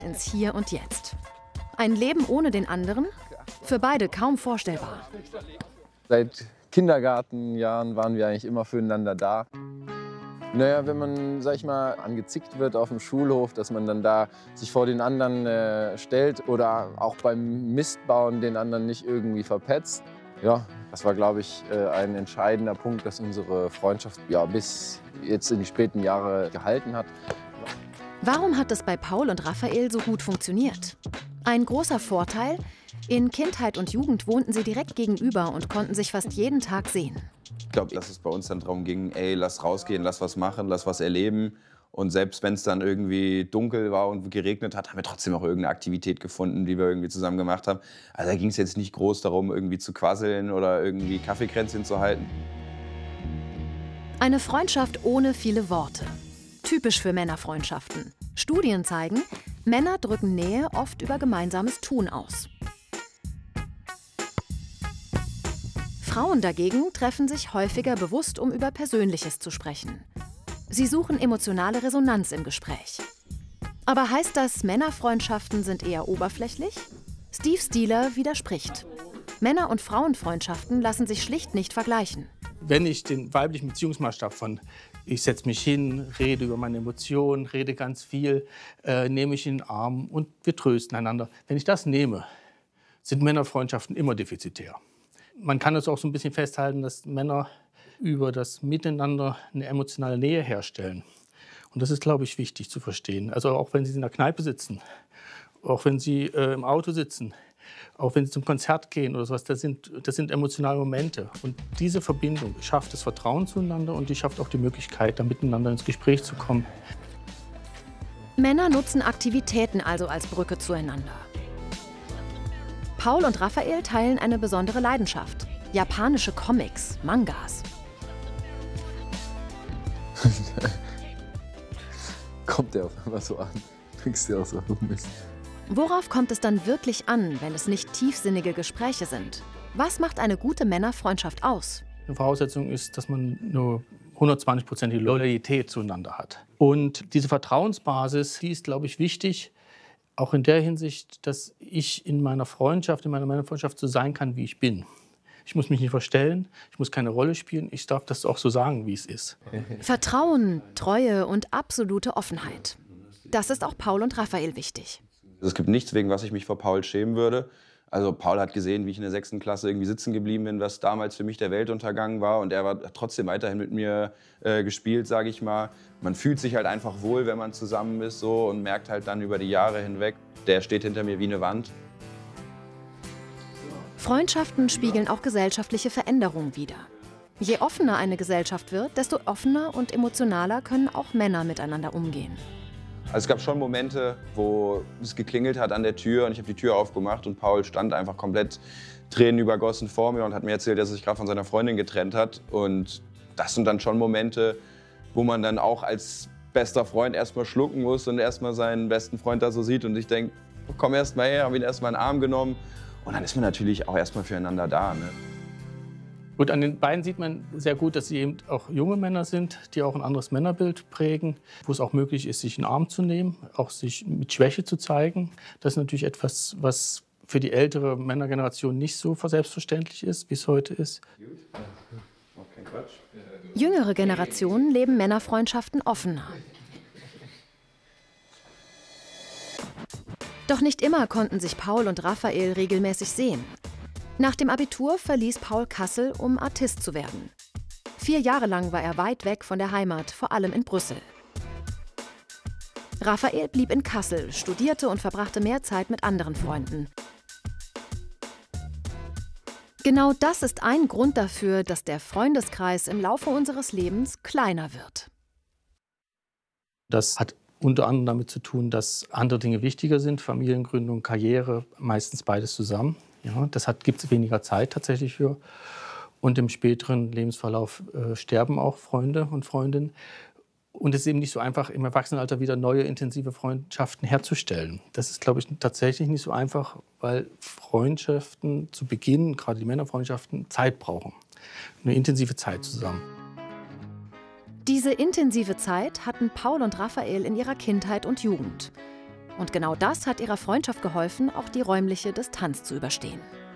ins Hier und Jetzt. Ein Leben ohne den anderen? Für beide kaum vorstellbar. Seit Kindergartenjahren waren wir eigentlich immer füreinander da. Naja, wenn man, sag ich mal, angezickt wird auf dem Schulhof, dass man dann da sich vor den anderen stellt oder auch beim Mistbauen den anderen nicht irgendwie verpetzt. Ja, das war, glaube ich, ein entscheidender Punkt, dass unsere Freundschaft ja, bis jetzt in die späten Jahre gehalten hat. Warum hat es bei Paul und Raphael so gut funktioniert? Ein großer Vorteil: in Kindheit und Jugend wohnten sie direkt gegenüber und konnten sich fast jeden Tag sehen. Ich glaube, dass es bei uns dann darum ging, ey, lass rausgehen, lass was machen, lass was erleben. Und selbst wenn es dann irgendwie dunkel war und geregnet hat, haben wir trotzdem auch irgendeine Aktivität gefunden, die wir irgendwie zusammen gemacht haben. Also da ging es jetzt nicht groß darum, irgendwie zu quasseln oder irgendwie Kaffeekränzchen zu halten. Eine Freundschaft ohne viele Worte. Typisch für Männerfreundschaften. Studien zeigen, Männer drücken Nähe oft über gemeinsames Tun aus. Frauen dagegen treffen sich häufiger bewusst, um über Persönliches zu sprechen. Sie suchen emotionale Resonanz im Gespräch. Aber heißt das, Männerfreundschaften sind eher oberflächlich? Steve Stieler widerspricht. Männer- und Frauenfreundschaften lassen sich schlicht nicht vergleichen. Wenn ich den weiblichen Beziehungsmaßstab von ich setze mich hin, rede über meine Emotionen, rede ganz viel, nehme ich in den Arm und wir trösten einander. Wenn ich das nehme, sind Männerfreundschaften immer defizitär. Man kann es auch so ein bisschen festhalten, dass Männer über das Miteinander eine emotionale Nähe herstellen. Und das ist, glaube ich, wichtig zu verstehen. Also auch wenn Sie in der Kneipe sitzen, auch wenn Sie im Auto sitzen, auch wenn Sie zum Konzert gehen oder sowas, das sind emotionale Momente. Und diese Verbindung schafft das Vertrauen zueinander und die schafft auch die Möglichkeit, da miteinander ins Gespräch zu kommen. Männer nutzen Aktivitäten also als Brücke zueinander. Paul und Raphael teilen eine besondere Leidenschaft: japanische Comics, Mangas. Kommt der auf einmal so an, kriegst du auch so Mist. Worauf kommt es dann wirklich an, wenn es nicht tiefsinnige Gespräche sind? Was macht eine gute Männerfreundschaft aus? Eine Voraussetzung ist, dass man nur 120% Loyalität zueinander hat. Und diese Vertrauensbasis, die ist, glaube ich, wichtig, auch in der Hinsicht, dass ich in meiner Freundschaft, in meiner Männerfreundschaft so sein kann, wie ich bin. Ich muss mich nicht verstellen, ich muss keine Rolle spielen, ich darf das auch so sagen, wie es ist. Vertrauen, Treue und absolute Offenheit. Das ist auch Paul und Raphael wichtig. Es gibt nichts, wegen was ich mich vor Paul schämen würde. Also Paul hat gesehen, wie ich in der 6. Klasse irgendwie sitzen geblieben bin, was damals für mich der Weltuntergang war. Und er hat trotzdem weiterhin mit mir gespielt, sage ich mal. Man fühlt sich halt einfach wohl, wenn man zusammen ist so, und merkt halt dann über die Jahre hinweg, der steht hinter mir wie eine Wand. Freundschaften spiegeln auch gesellschaftliche Veränderungen wider. Je offener eine Gesellschaft wird, desto offener und emotionaler können auch Männer miteinander umgehen. Also es gab schon Momente, wo es geklingelt hat an der Tür und ich habe die Tür aufgemacht und Paul stand einfach komplett tränenübergossen vor mir und hat mir erzählt, dass er sich gerade von seiner Freundin getrennt hat. Und das sind dann schon Momente, wo man dann auch als bester Freund erstmal schlucken muss und erstmal seinen besten Freund da so sieht und sich denkt, komm erst mal her, habe ihn erstmal in den Arm genommen. Und dann ist man natürlich auch erstmal füreinander da. Ne? Gut, an den beiden sieht man sehr gut, dass sie eben auch junge Männer sind, die auch ein anderes Männerbild prägen, wo es auch möglich ist, sich in den Arm zu nehmen, auch sich mit Schwäche zu zeigen. Das ist natürlich etwas, was für die ältere Männergeneration nicht so selbstverständlich ist, wie es heute ist. Jüngere Generationen leben Männerfreundschaften offener. Doch nicht immer konnten sich Paul und Raphael regelmäßig sehen. Nach dem Abitur verließ Paul Kassel, um Artist zu werden. 4 Jahre lang war er weit weg von der Heimat, vor allem in Brüssel. Raphael blieb in Kassel, studierte und verbrachte mehr Zeit mit anderen Freunden. Genau das ist ein Grund dafür, dass der Freundeskreis im Laufe unseres Lebens kleiner wird. Das hat unter anderem damit zu tun, dass andere Dinge wichtiger sind, Familiengründung, Karriere, meistens beides zusammen. Ja, gibt es weniger Zeit tatsächlich für. Und im späteren Lebensverlauf sterben auch Freunde und Freundinnen. Und es ist eben nicht so einfach, im Erwachsenenalter wieder neue, intensive Freundschaften herzustellen. Das ist, glaube ich, tatsächlich nicht so einfach, weil Freundschaften zu Beginn, gerade die Männerfreundschaften, Zeit brauchen. Eine intensive Zeit zusammen. Diese intensive Zeit hatten Paul und Raphael in ihrer Kindheit und Jugend. Und genau das hat ihrer Freundschaft geholfen, auch die räumliche Distanz zu überstehen.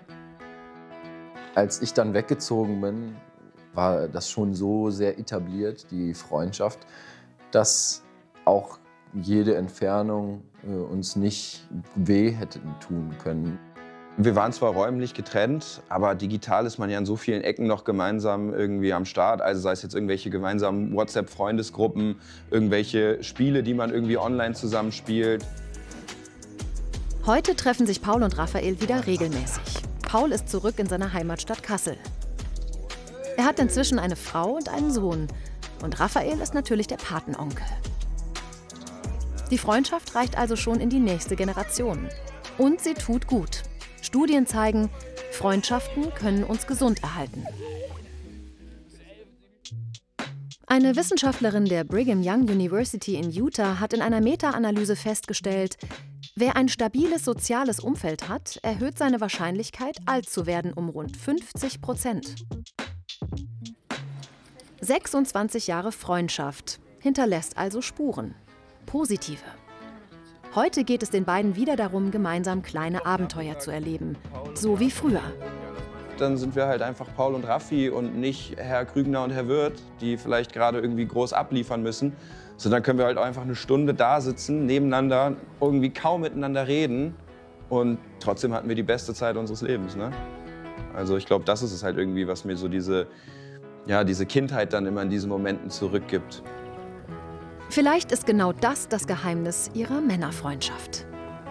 Als ich dann weggezogen bin, war das schon so sehr etabliert, die Freundschaft, dass auch jede Entfernung uns nicht weh hätte tun können. Wir waren zwar räumlich getrennt, aber digital ist man ja in so vielen Ecken noch gemeinsam irgendwie am Start. Also sei es jetzt irgendwelche gemeinsamen WhatsApp-Freundesgruppen, irgendwelche Spiele, die man irgendwie online zusammenspielt. Heute treffen sich Paul und Raphael wieder regelmäßig. Paul ist zurück in seiner Heimatstadt Kassel. Er hat inzwischen eine Frau und einen Sohn. Und Raphael ist natürlich der Patenonkel. Die Freundschaft reicht also schon in die nächste Generation. Und sie tut gut. Studien zeigen, Freundschaften können uns gesund erhalten. Eine Wissenschaftlerin der Brigham Young University in Utah hat in einer Meta-Analyse festgestellt, wer ein stabiles soziales Umfeld hat, erhöht seine Wahrscheinlichkeit, alt zu werden, um rund 50%. 26 Jahre Freundschaft hinterlässt also Spuren. Positive. Heute geht es den beiden wieder darum, gemeinsam kleine Abenteuer zu erleben. So wie früher. Dann sind wir halt einfach Paul und Raffi und nicht Herr Krügner und Herr Wirth, die vielleicht gerade irgendwie groß abliefern müssen. Sondern können wir halt einfach eine Stunde da sitzen, nebeneinander, irgendwie kaum miteinander reden. Und trotzdem hatten wir die beste Zeit unseres Lebens. Ne? Also ich glaube, das ist es halt irgendwie, was mir so diese Kindheit dann immer in diesen Momenten zurückgibt. Vielleicht ist genau das Geheimnis ihrer Männerfreundschaft.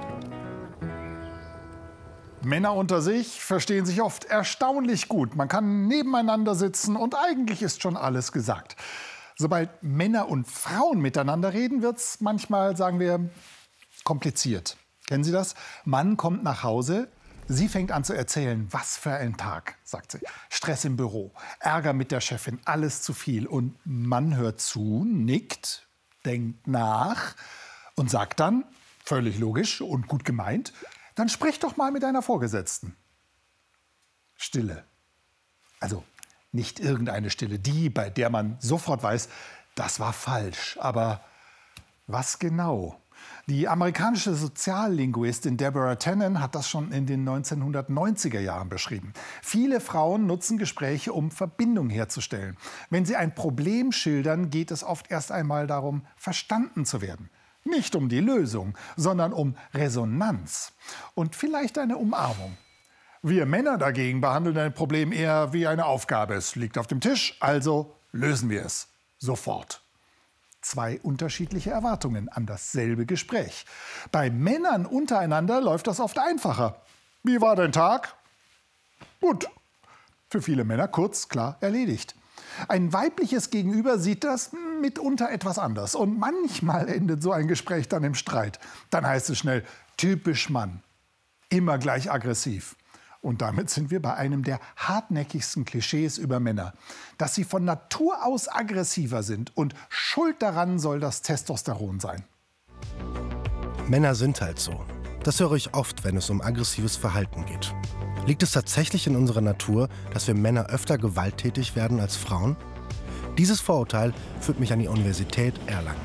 Männer unter sich verstehen sich oft erstaunlich gut. Man kann nebeneinander sitzen und eigentlich ist schon alles gesagt. Sobald Männer und Frauen miteinander reden, wird es manchmal, sagen wir, kompliziert. Kennen Sie das? Mann kommt nach Hause, sie fängt an zu erzählen, was für ein Tag, sagt sie. Stress im Büro, Ärger mit der Chefin, alles zu viel. Und Mann hört zu, nickt, denkt nach und sagt dann, völlig logisch und gut gemeint, dann sprich doch mal mit deiner Vorgesetzten. Stille. Also nicht irgendeine Stille, die, bei der man sofort weiß, das war falsch. Aber was genau? Die amerikanische Soziallinguistin Deborah Tannen hat das schon in den 1990er Jahren beschrieben. Viele Frauen nutzen Gespräche, um Verbindung herzustellen. Wenn sie ein Problem schildern, geht es oft erst einmal darum, verstanden zu werden. Nicht um die Lösung, sondern um Resonanz und vielleicht eine Umarmung. Wir Männer dagegen behandeln ein Problem eher wie eine Aufgabe. Es liegt auf dem Tisch, also lösen wir es. Sofort. Zwei unterschiedliche Erwartungen an dasselbe Gespräch. Bei Männern untereinander läuft das oft einfacher. Wie war dein Tag? Gut. Für viele Männer kurz, klar, erledigt. Ein weibliches Gegenüber sieht das mitunter etwas anders. Und manchmal endet so ein Gespräch dann im Streit. Dann heißt es schnell, typisch Mann. Immer gleich aggressiv. Und damit sind wir bei einem der hartnäckigsten Klischees über Männer. Dass sie von Natur aus aggressiver sind und schuld daran soll das Testosteron sein. Männer sind halt so. Das höre ich oft, wenn es um aggressives Verhalten geht. Liegt es tatsächlich in unserer Natur, dass wir Männer öfter gewalttätig werden als Frauen? Dieses Vorurteil führt mich an die Universität Erlangen.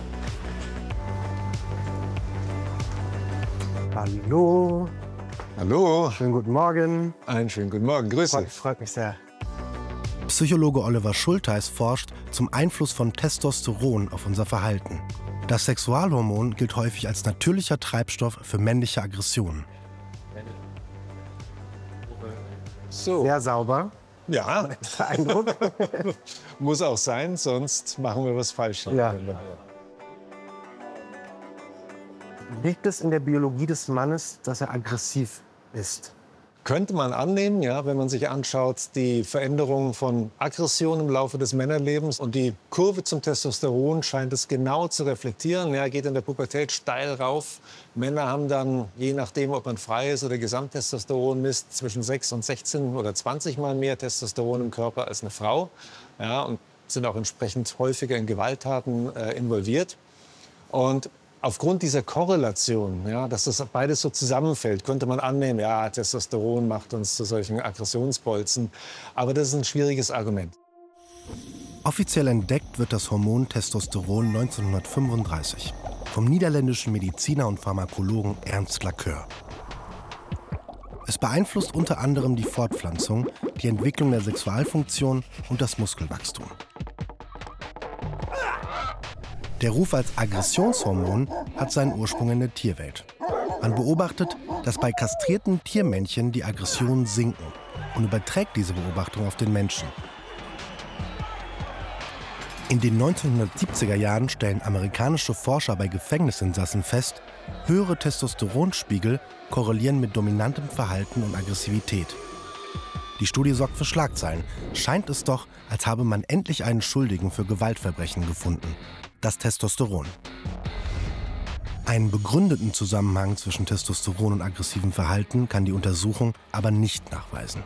Hallo. Hallo. Schönen guten Morgen. Einen schönen guten Morgen. Grüße. Freut mich sehr. Psychologe Oliver Schultheis forscht zum Einfluss von Testosteron auf unser Verhalten. Das Sexualhormon gilt häufig als natürlicher Treibstoff für männliche Aggressionen. So. Sehr sauber. Ja. Eindruck. Muss auch sein, sonst machen wir was falsch. Ja. Liegt es in der Biologie des Mannes, dass er aggressiv ist? Könnte man annehmen, ja, wenn man sich anschaut, die Veränderung von Aggression im Laufe des Männerlebens und die Kurve zum Testosteron scheint es genau zu reflektieren. Ja, geht in der Pubertät steil rauf. Männer haben dann, je nachdem, ob man freies oder Gesamttestosteron misst, zwischen 6 und 16 oder 20 Mal mehr Testosteron im Körper als eine Frau. Ja, und sind auch entsprechend häufiger in Gewalttaten involviert. Und aufgrund dieser Korrelation, ja, dass das beides so zusammenfällt, könnte man annehmen, ja, Testosteron macht uns zu solchen Aggressionsbolzen. Aber das ist ein schwieriges Argument. Offiziell entdeckt wird das Hormon Testosteron 1935. vom niederländischen Mediziner und Pharmakologen Ernst Lacoeur. Es beeinflusst unter anderem die Fortpflanzung, die Entwicklung der Sexualfunktion und das Muskelwachstum. Der Ruf als Aggressionshormon hat seinen Ursprung in der Tierwelt. Man beobachtet, dass bei kastrierten Tiermännchen die Aggressionen sinken und überträgt diese Beobachtung auf den Menschen. In den 1970er Jahren stellen amerikanische Forscher bei Gefängnisinsassen fest, höhere Testosteronspiegel korrelieren mit dominantem Verhalten und Aggressivität. Die Studie sorgt für Schlagzeilen. Scheint es doch, als habe man endlich einen Schuldigen für Gewaltverbrechen gefunden: das Testosteron. Einen begründeten Zusammenhang zwischen Testosteron und aggressivem Verhalten kann die Untersuchung aber nicht nachweisen.